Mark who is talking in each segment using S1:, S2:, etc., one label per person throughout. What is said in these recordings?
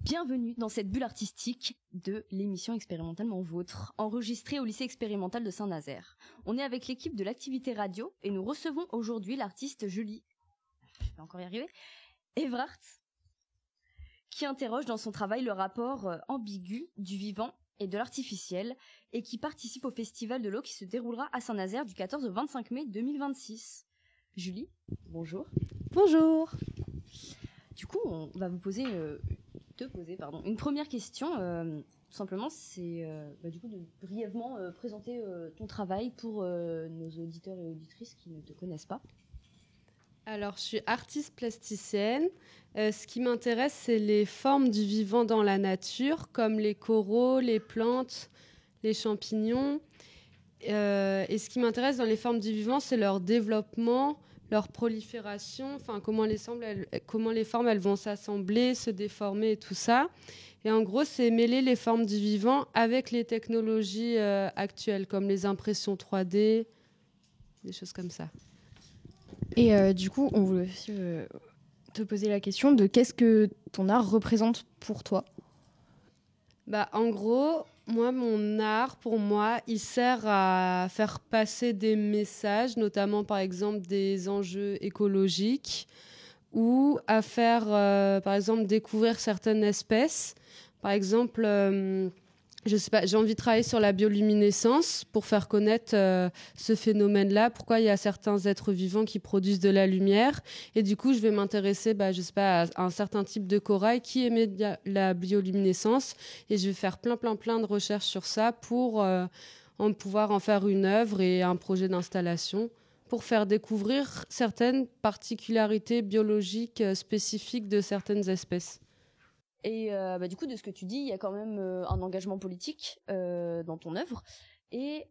S1: Bienvenue dans cette bulle artistique de l'émission Expérimentalement Vôtre, enregistrée au lycée expérimental de Saint-Nazaire. On est avec l'équipe de l'activité radio et nous recevons aujourd'hui l'artiste Julie, je vais encore y arriver, Everaerts, qui interroge dans son travail le rapport ambigu du vivant et de l'artificiel et qui participe au Festival de l'eau qui se déroulera à Saint-Nazaire du 14 au 25 mai 2026. Julie, bonjour.
S2: Bonjour.
S1: Du coup, on va vous poser... une première question, tout simplement, c'est du coup de brièvement présenter ton travail pour nos auditeurs et auditrices qui ne te connaissent pas.
S2: Alors, je suis artiste plasticienne. Ce qui m'intéresse, c'est les formes du vivant dans la nature, comme les coraux, les plantes, les champignons. Et ce qui m'intéresse dans les formes du vivant, c'est leur développement, leur prolifération, enfin comment les formes elles vont s'assembler, se déformer et tout ça. Et en gros, c'est mêler les formes du vivant avec les technologies actuelles, comme les impressions 3D, des choses comme ça.
S3: Et du coup, on voulait aussi te poser la question de qu'est-ce que ton art représente pour toi ?
S2: En gros, mon art, pour moi, il sert à faire passer des messages, notamment par exemple des enjeux écologiques, ou à faire, par exemple, découvrir certaines espèces. Par exemple, je sais pas, j'ai envie de travailler sur la bioluminescence pour faire connaître ce phénomène-là, pourquoi il y a certains êtres vivants qui produisent de la lumière. Et du coup, je vais m'intéresser, je sais pas, à un certain type de corail qui émet la bioluminescence. Et je vais faire plein de recherches sur ça pour pouvoir en faire une œuvre et un projet d'installation pour faire découvrir certaines particularités biologiques spécifiques de certaines espèces.
S1: Et du coup, de ce que tu dis, il y a quand même un engagement politique dans ton œuvre. Et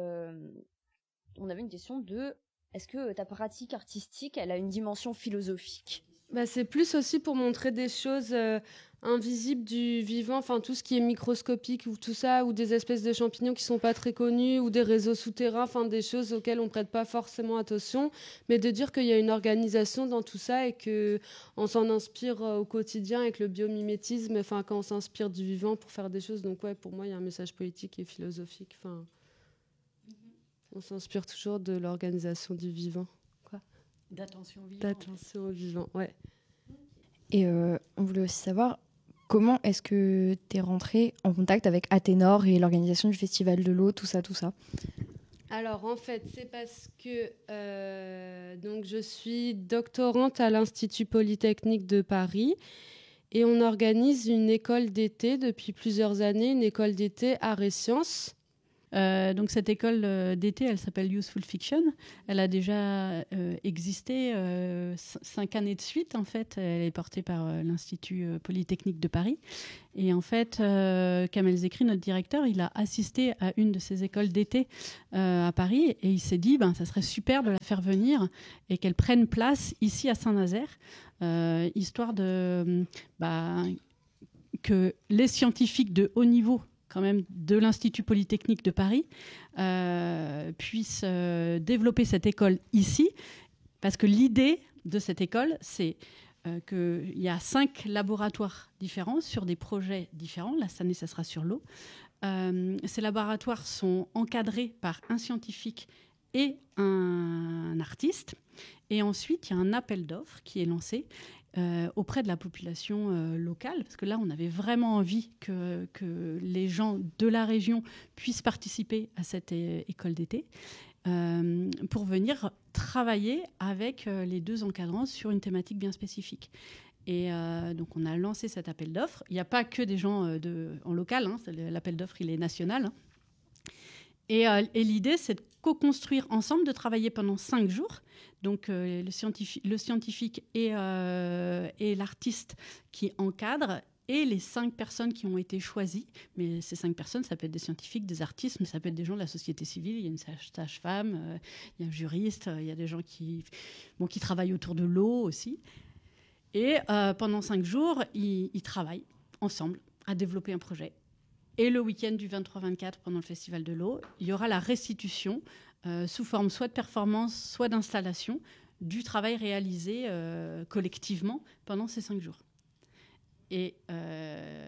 S1: on avait une question de, est-ce que ta pratique artistique, elle a une dimension philosophique ?
S2: C'est plus aussi pour montrer des choses invisibles du vivant, enfin tout ce qui est microscopique ou tout ça, ou des espèces de champignons qui sont pas très connus, ou des réseaux souterrains, enfin des choses auxquelles on prête pas forcément attention, mais de dire qu'il y a une organisation dans tout ça et que on s'en inspire au quotidien avec le biomimétisme, enfin quand on s'inspire du vivant pour faire des choses. Donc ouais, pour moi il y a un message politique et philosophique. Enfin, on s'inspire toujours de l'organisation du vivant.
S4: D'attention
S2: au vivant, ouais.
S3: Et on voulait aussi savoir comment est-ce que tu es rentrée en contact avec Athénor et l'organisation du Festival de l'eau, tout ça.
S2: Alors en fait, c'est parce que donc je suis doctorante à l'Institut Polytechnique de Paris et on organise une école d'été depuis plusieurs années, une école d'été arts et sciences.
S4: Donc cette école d'été, elle s'appelle Useful Fiction. Elle a déjà existé 5 années de suite, en fait. Elle est portée par l'Institut Polytechnique de Paris. Et en fait, Kamel Zekri, notre directeur, il a assisté à une de ces écoles d'été à Paris et il s'est dit ça serait super de la faire venir et qu'elle prenne place ici à Saint-Nazaire, histoire de que les scientifiques de haut niveau quand même de l'Institut Polytechnique de Paris puissent développer cette école ici, parce que l'idée de cette école, c'est qu'il y a 5 laboratoires différents sur des projets différents. Là, cette année, ça sera sur l'eau. Ces laboratoires sont encadrés par un scientifique et un artiste. Et ensuite, il y a un appel d'offres qui est lancé auprès de la population locale, parce que là, on avait vraiment envie que les gens de la région puissent participer à cette école d'été pour venir travailler avec les 2 encadrants sur une thématique bien spécifique. Et donc, on a lancé cet appel d'offres. Il n'y a pas que des gens en local, l'appel d'offres, il est national. Et l'idée, c'est de co-construire ensemble, de travailler pendant 5 jours. Donc, le scientifique et l'artiste qui encadrent et les 5 personnes qui ont été choisies. Mais ces 5 personnes, ça peut être des scientifiques, des artistes, mais ça peut être des gens de la société civile. Il y a une sage-femme, il y a un juriste, il y a des gens qui travaillent autour de l'eau aussi. Et pendant 5 jours, ils travaillent ensemble à développer un projet. Et le week-end du 23-24, pendant le Festival de l'eau, il y aura la restitution sous forme soit de performance, soit d'installation du travail réalisé collectivement pendant ces 5 jours. Et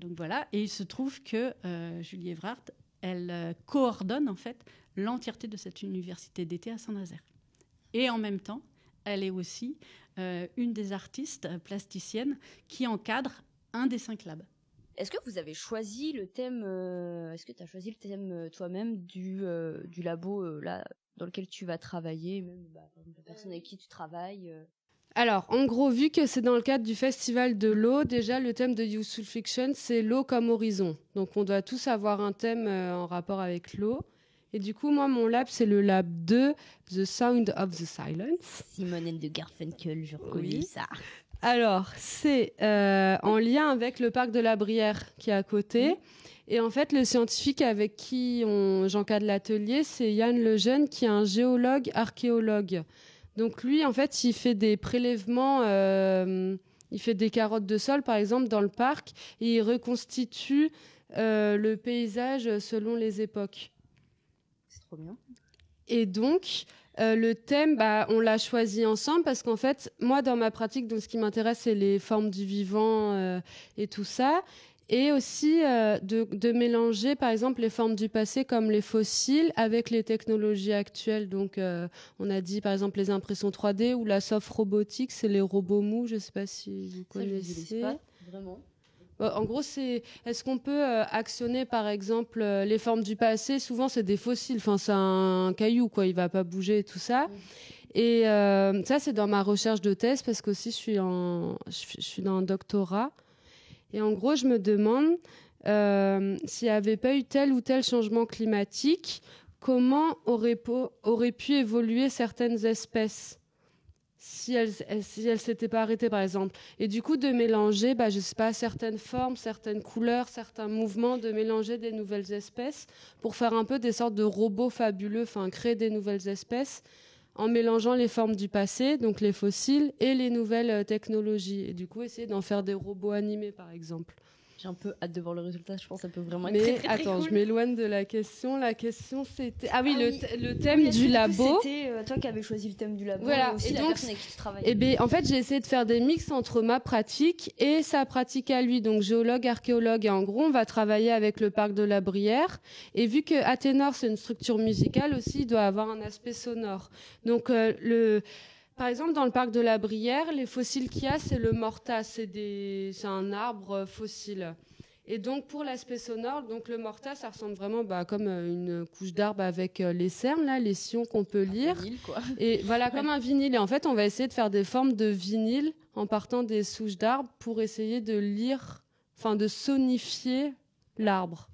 S4: Donc voilà, et il se trouve que Julie Evrard, elle coordonne en fait l'entièreté de cette université d'été à Saint-Nazaire. Et en même temps, elle est aussi une des artistes plasticiennes qui encadre un des 5 labs.
S1: Est-ce que vous avez choisi le thème Est-ce que tu as choisi le thème toi-même du labo là dans lequel tu vas travailler, même la personne avec qui tu travailles
S2: Alors, en gros, vu que c'est dans le cadre du Festival de l'eau, déjà, le thème de Useful Fiction, c'est l'eau comme horizon. Donc, on doit tous avoir un thème en rapport avec l'eau. Et du coup, moi, mon lab, c'est le lab 2, The Sound of the Silence.
S1: Simone and de Garfunkel, je reconnais ça.
S2: Alors, c'est en lien avec le parc de la Brière qui est à côté. Et en fait, le scientifique avec qui j'encadre l'atelier, c'est Yann Lejeune, qui est un géologue archéologue. Donc lui, en fait, il fait des prélèvements, il fait des carottes de sol, par exemple, dans le parc, et il reconstitue le paysage selon les époques.
S1: C'est trop bien.
S2: Et donc, le thème, on l'a choisi ensemble parce qu'en fait, moi, dans ma pratique, donc, ce qui m'intéresse, c'est les formes du vivant et tout ça. Et aussi de mélanger, par exemple, les formes du passé comme les fossiles avec les technologies actuelles. Donc, on a dit, par exemple, les impressions 3D ou la soft robotique, c'est les robots mous. Je ne sais pas si vous connaissez.
S1: Ça, je pas vraiment.
S2: En gros, est-ce qu'on peut actionner, par exemple, les formes du passé? Souvent, c'est des fossiles. Enfin, c'est un caillou, quoi. Il va pas bouger et tout ça. Et ça, c'est dans ma recherche de thèse parce qu'aussi, je suis dans un doctorat. Et en gros, je me demande s'il n'y avait pas eu tel ou tel changement climatique, comment auraient pu évoluer certaines espèces si elles s'étaient pas arrêtées, par exemple. Et du coup, de mélanger, je sais pas, certaines formes, certaines couleurs, certains mouvements, de mélanger des nouvelles espèces pour faire un peu des sortes de robots fabuleux, enfin, créer des nouvelles espèces en mélangeant les formes du passé, donc les fossiles, et les nouvelles technologies. Et du coup, essayer d'en faire des robots animés, par exemple.
S1: J'ai un peu hâte de voir le résultat. Je pense que ça peut vraiment être
S2: Mais
S1: très, très, très
S2: attends,
S1: cool.
S2: je m'éloigne de la question. La question, c'était... Ah oui, le thème du labo.
S1: C'était toi qui avais choisi le thème du labo.
S2: Voilà.
S1: Et aussi
S2: Et
S1: la
S2: donc,
S1: personne avec qui tu travailles.
S2: Eh bien, en fait, j'ai essayé de faire des mix entre ma pratique et sa pratique à lui, donc géologue, archéologue. Et en gros, on va travailler avec le parc de la Brière. Et vu que Athénor, c'est une structure musicale aussi, il doit avoir un aspect sonore. Donc, par exemple, dans le parc de la Brière, les fossiles qu'il y a, c'est le mortas. C'est un arbre fossile. Et donc, pour l'aspect sonore, donc le mortas, ça ressemble vraiment comme une couche d'arbre avec les cernes, là, les sillons qu'on peut lire.
S1: Vinyle, quoi.
S2: Et voilà, comme un vinyle. Et en fait, on va essayer de faire des formes de vinyle en partant des souches d'arbres pour essayer de lire, enfin, de sonifier l'arbre.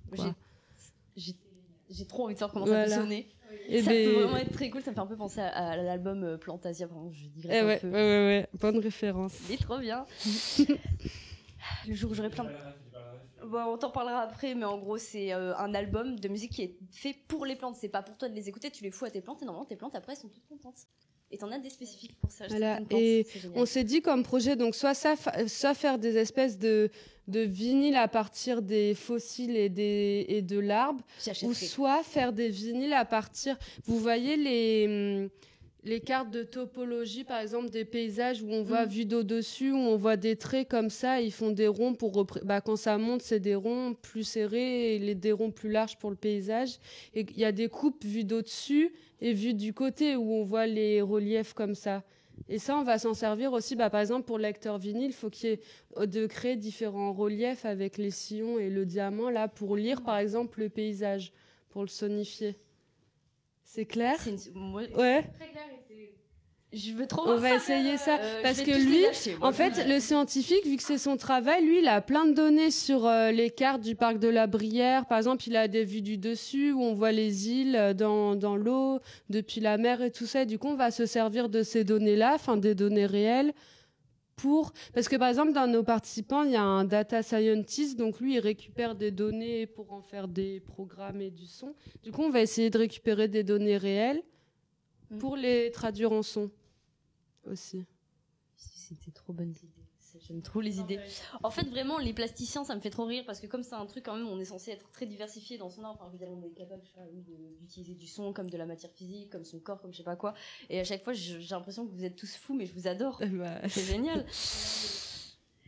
S1: J'ai trop envie de savoir comment ça peut sonner.
S2: Et
S1: ça peut vraiment être très cool. Ça me fait un peu penser à l'album Plantasia. Vraiment, je dirais un peu.
S2: Ouais. Bonne référence.
S1: C'est trop bien. Le jour où j'aurai plein de... on t'en parlera après, mais en gros, c'est un album de musique qui est fait pour les plantes. C'est pas pour toi de les écouter, tu les fous à tes plantes et normalement, tes plantes après, elles sont toutes contentes. Et t'en as des spécifiques pour ça.
S2: Voilà. Et on s'est dit comme projet, donc soit faire des espèces de vinyles à partir des fossiles et de l'arbre, ou soit faire des vinyles à partir... Vous voyez les cartes de topologie, par exemple, des paysages où on voit vue d'au-dessus, où on voit des traits comme ça, ils font des ronds pour... quand ça monte, c'est des ronds plus serrés et des ronds plus larges pour le paysage. Et il y a des coupes vues d'au-dessus et vues du côté où on voit les reliefs comme ça. Et ça, on va s'en servir aussi, par exemple, pour le lecteur vinyle, il faut qu'il y ait de créer différents reliefs avec les sillons et le diamant, là, pour lire, par exemple, le paysage, pour le sonifier. C'est clair? Ouais.
S1: Très clair. Je veux trop.
S2: On va essayer ça parce que lui, en fait, le scientifique, vu que c'est son travail, lui, il a plein de données sur les cartes du parc de la Brière. Par exemple, il a des vues du dessus où on voit les îles dans l'eau, depuis la mer et tout ça. Et du coup, on va se servir de ces données-là, enfin des données réelles. Parce que par exemple, dans nos participants, il y a un data scientist, donc lui, il récupère des données pour en faire des programmes et du son. Du coup, on va essayer de récupérer des données réelles pour les traduire en son aussi.
S1: C'était trop bonne idée. J'aime trop les idées. En fait, vraiment, les plasticiens, ça me fait trop rire parce que comme c'est un truc quand même, on est censé être très diversifié dans son art. Enfin, je veux dire, on est capable d'utiliser du son comme de la matière physique, comme son corps, comme je sais pas quoi. Et à chaque fois, j'ai l'impression que vous êtes tous fous, mais je vous adore. C'est génial.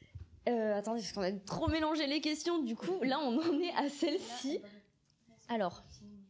S1: Attendez, parce qu'on a trop mélangé les questions. Du coup, là, on en est à celle-ci. Alors.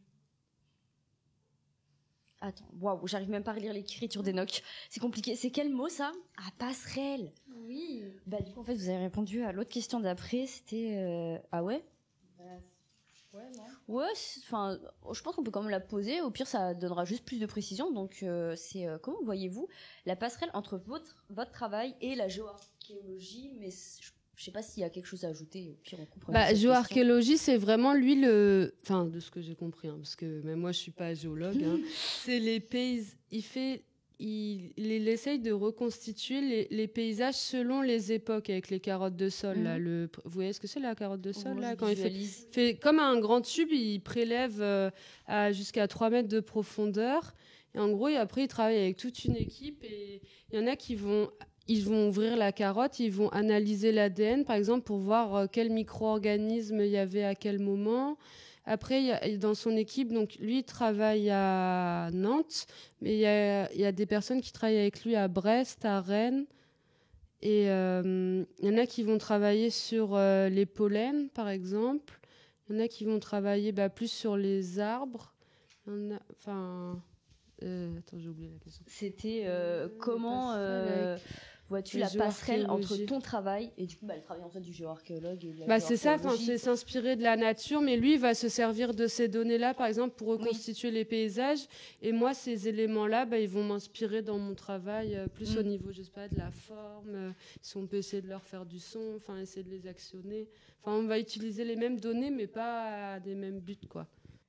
S1: Attends, waouh, j'arrive même pas à relire l'écriture d'Enoch. C'est compliqué. C'est quel mot, ça? Ah, passerelle.
S5: Oui.
S1: Bah, du coup, en fait, vous avez répondu à l'autre question d'après. C'était... Ah ouais?
S5: Ouais, non.
S1: Ouais, enfin, je pense qu'on peut quand même la poser. Au pire, ça donnera juste plus de précision. Donc, c'est comment voyez-vous la passerelle entre votre travail et la géoarchéologie? Mais je sais pas s'il y a quelque chose à ajouter. Au pire, on comprend.
S2: Géoarchéologie, c'est vraiment lui enfin, de ce que j'ai compris, hein, parce que même moi, je suis pas géologue. Hein, c'est les paysages. Il essaye de reconstituer les paysages selon les époques avec les carottes de sol. Là, vous voyez ce que c'est la carotte de sol là, quand il fait comme un grand tube, il prélève jusqu'à 3 mètres de profondeur. Et en gros, après, il travaille avec toute une équipe. Et il y en a ils vont ouvrir la carotte, ils vont analyser l'ADN, par exemple, pour voir quel micro-organisme il y avait à quel moment. Après, dans son équipe, donc lui, il travaille à Nantes, mais il y a des personnes qui travaillent avec lui à Brest, à Rennes. Et il y en a qui vont travailler sur les pollens, par exemple. Il y en a qui vont travailler plus sur les arbres. Attends, j'ai oublié la question.
S1: C'était comment vois-tu la passerelle entre ton travail et du coup le travail en fait du géoarchéologue et de la
S2: c'est ça, c'est s'inspirer de la nature, mais lui il va se servir de ces données-là par exemple pour reconstituer les paysages, et moi ces éléments-là ils vont m'inspirer dans mon travail plus au niveau, je sais pas, de la forme, si on peut essayer de leur faire du son, enfin essayer de les actionner, enfin on va utiliser les mêmes données mais pas à des mêmes buts quoi.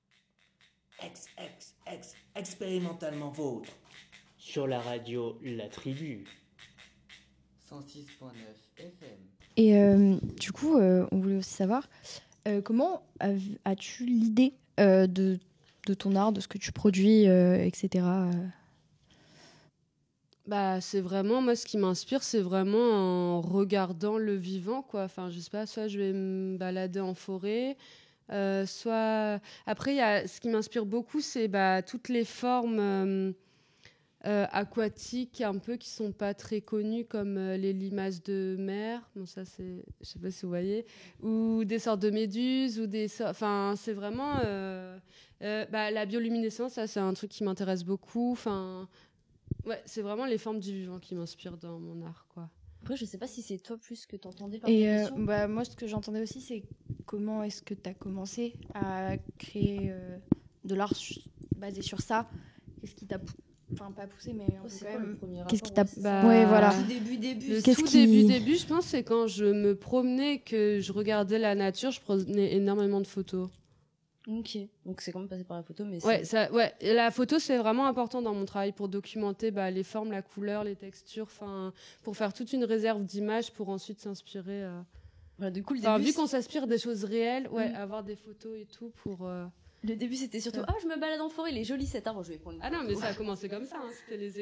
S6: Expérimentalement vôtre.
S7: Sur la radio La Tribu.
S6: 106.9 FM.
S3: Et du coup, on voulait aussi savoir comment as-tu l'idée de ton art, de ce que tu produis, etc.
S2: C'est vraiment, moi, ce qui m'inspire, c'est vraiment en regardant le vivant, quoi. Enfin, je sais pas, soit je vais me balader en forêt, soit... Après, ce qui m'inspire beaucoup, c'est toutes les formes aquatiques, un peu, qui sont pas très connues, comme les limaces de mer. Bon, ça, c'est... Je sais pas si vous voyez. Ou des sortes de méduses, ou des... Enfin, c'est vraiment... la bioluminescence, ça, c'est un truc qui m'intéresse beaucoup. Enfin... Ouais, c'est vraiment les formes du vivant qui m'inspirent dans mon art, quoi.
S1: Après, je sais pas si c'est toi plus que t'entendais par
S3: question. Moi, ce que j'entendais aussi, c'est comment est-ce que tu as commencé à créer de l'art basé sur ça? Qu'est-ce qui t'a pas poussé, mais
S1: c'est quand même
S3: qu'est-ce qui t'a
S1: voilà. Début.
S2: Début, je pense, c'est quand je me promenais, que je regardais la nature, je prenais énormément de photos.
S1: Ok, donc c'est quand même passé par la photo, mais
S2: et la photo c'est vraiment important dans mon travail pour documenter les formes, la couleur, les textures, pour faire toute une réserve d'images pour ensuite s'inspirer.
S1: Du coup,
S2: vu qu'on s'inspire des choses réelles, avoir des photos et tout pour.
S1: Le début c'était surtout je me balade en forêt, il est joli cet arbre, je vais prendre.
S2: Ah non, mais ça a commencé comme ça, c'était les